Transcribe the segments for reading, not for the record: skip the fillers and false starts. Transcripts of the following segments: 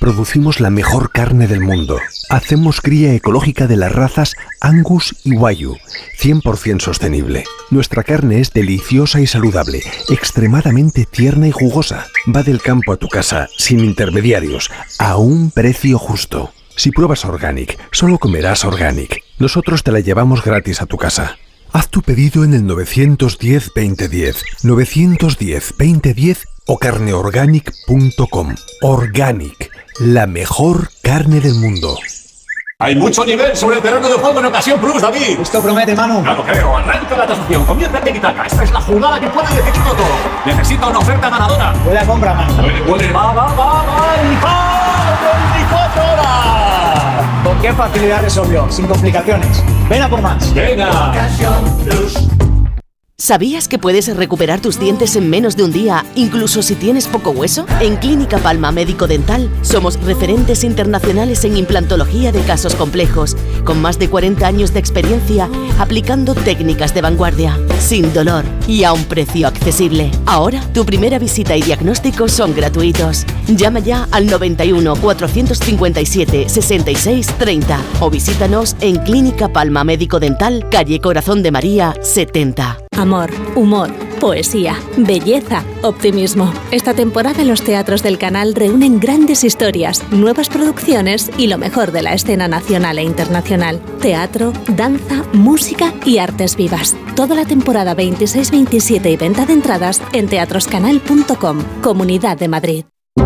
producimos la mejor carne del mundo. Hacemos cría ecológica de las razas Angus y Wagyu, 100% sostenible. Nuestra carne es deliciosa y saludable, extremadamente tierna y jugosa. Va del campo a tu casa, sin intermediarios, a un precio justo. Si pruebas Organic, solo comerás Organic. Nosotros te la llevamos gratis a tu casa. Haz tu pedido en el 910-2010, 910-2010 o carneorganic.com. Organic, la mejor carne del mundo. Hay mucho nivel sobre el terreno de juego en Ocasión Plus, David. Esto promete, Manu. Claro, creo. Arranca la tasación. Comienza el tiki-taka. Esta es la jugada que puede decidirlo todo. Necesita una oferta ganadora. Buena compra, Manu. Puede. Va. ¡Y 24 horas! ¿Con qué facilidad resolvió? Sin complicaciones. Ven a por más. Venga. Ocasión Plus. ¿Sabías que puedes recuperar tus dientes en menos de un día, incluso si tienes poco hueso? En Clínica Palma Médico Dental somos referentes internacionales en implantología de casos complejos, con más de 40 años de experiencia aplicando técnicas de vanguardia, sin dolor y a un precio accesible. Ahora, tu primera visita y diagnóstico son gratuitos. Llama ya al 91 457 66 30 o visítanos en Clínica Palma Médico Dental, calle Corazón de María 70. Amor, humor, poesía, belleza, optimismo. Esta temporada los teatros del canal reúnen grandes historias, nuevas producciones y lo mejor de la escena nacional e internacional. Teatro, danza, música y artes vivas. Toda la temporada 26-27 y venta de entradas en teatroscanal.com, Comunidad de Madrid.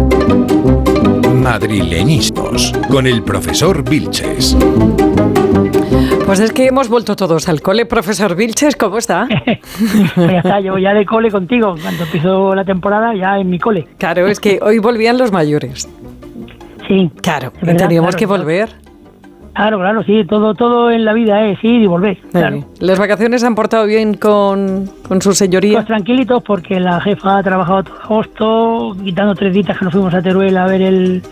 Madrileñismos, con el profesor Vilches. Pues es que hemos vuelto todos al cole. Profesor Vilches, ¿cómo está? Pues ya está, yo ya de cole contigo. Cuando empezó la temporada, ya en mi cole. Claro, es que hoy volvían los mayores. Sí. Claro, verdad, teníamos que claro. volver. Claro, sí, todo en la vida es ir y volver. Claro. ¿Las vacaciones se han portado bien con su señoría? Pues tranquilitos, porque la jefa ha trabajado todo agosto, quitando 3 días que nos fuimos a Teruel a ver el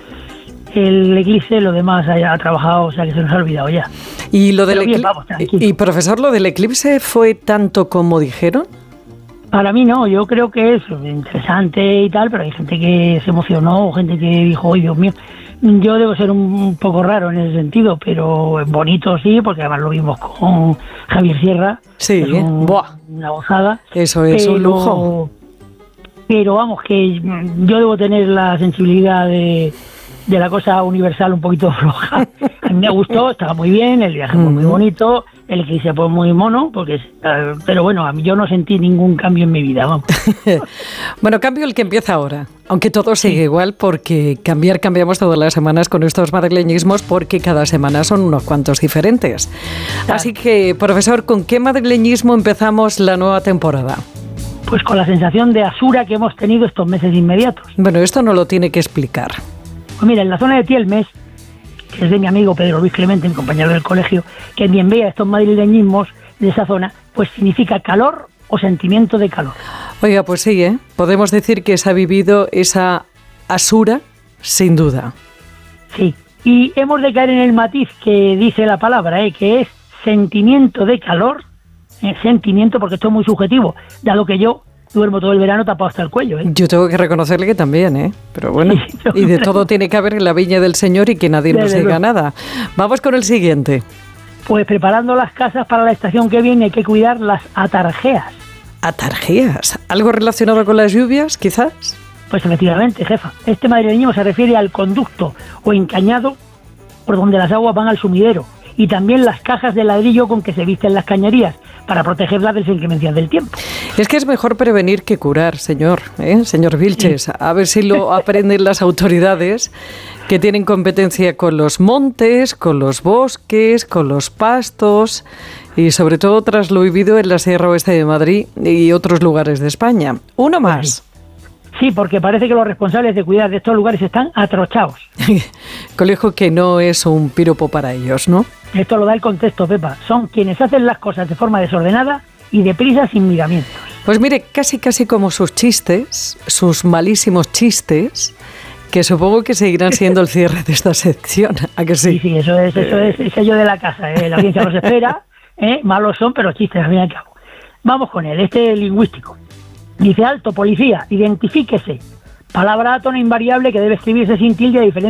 eclipse, lo demás ha trabajado, o sea que se nos ha olvidado ya. ¿Y lo del bien, vamos, tranquilo. y profesor, lo del eclipse fue tanto como dijeron? Para mí no, yo creo que es interesante y tal, pero hay gente que se emocionó, o gente que dijo, ¡ay, Dios mío! Yo debo ser un poco raro en ese sentido, pero bonito sí, porque además lo vimos con Javier Sierra. Sí, una gozada. Eso es un lujo. Pero vamos, que yo debo tener la sensibilidad de la cosa universal un poquito floja. A mí me gustó, estaba muy bien, el viaje fue muy bonito, el eclipse fue muy mono, pero bueno, a mí yo no sentí ningún cambio en mi vida, vamos. Bueno, cambio el que empieza ahora, aunque todo sigue igual, porque cambiamos todas las semanas con estos madrileñismos, porque cada semana son unos cuantos diferentes. Claro. Así que, profesor, ¿con qué madrileñismo empezamos la nueva temporada? Pues con la sensación de asura que hemos tenido estos meses inmediatos. Bueno, esto no lo tiene que explicar. Pues mira, en la zona de Tielmes, que es de mi amigo Pedro Luis Clemente, mi compañero del colegio, que bien vea estos madrileñismos de esa zona, pues significa calor o sentimiento de calor. Oiga, pues sí, podemos decir que se ha vivido esa asura, sin duda. Sí, y hemos de caer en el matiz que dice la palabra, que es sentimiento de calor, sentimiento, porque esto es muy subjetivo, dado que yo duermo todo el verano tapado hasta el cuello. Yo tengo que reconocerle que también, pero bueno, sí, y de todo tiene que haber en la viña del Señor y que nadie nos diga nada. Vamos con el siguiente. Pues preparando las casas para la estación que viene hay que cuidar las atarjeas. ¿Atarjeas? ¿Algo relacionado con las lluvias, quizás? Pues efectivamente, jefa. Este madrileñismo se refiere al conducto o encañado por donde las aguas van al sumidero, y también las cajas de ladrillo con que se visten las cañerías, para protegerlas de las inclemencias del tiempo. Es que es mejor prevenir que curar, señor Vilches. Sí. A ver si lo aprenden las autoridades que tienen competencia con los montes, con los bosques, con los pastos y sobre todo tras lo vivido en la Sierra Oeste de Madrid y otros lugares de España. Uno más. Sí, porque parece que los responsables de cuidar de estos lugares están atrochados. Colegio que no es un piropo para ellos, ¿no? Esto lo da el contexto, Pepa. Son quienes hacen las cosas de forma desordenada y deprisa sin miramientos. Pues mire, casi como sus chistes, sus malísimos chistes, que supongo que seguirán siendo el cierre de esta sección, ¿a que sí? Sí, eso es el sello de la casa. La audiencia los espera, malos son, pero chistes al fin y al cabo. Vamos con él, lingüístico. Dice: alto, policía, identifíquese. Palabra a tono invariable que debe escribirse sin tilde a diferencia